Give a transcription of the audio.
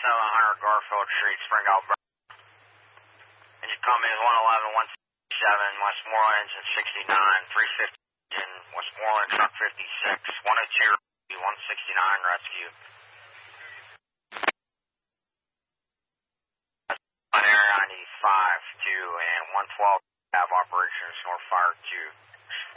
700 Garfield Street, Spring, Alberta. And you call me at 111 167 Westmoreland and 69 350 in Westmoreland, truck 56 102 169 rescue. On Area 95 2 and 112 have operations North Fire 2.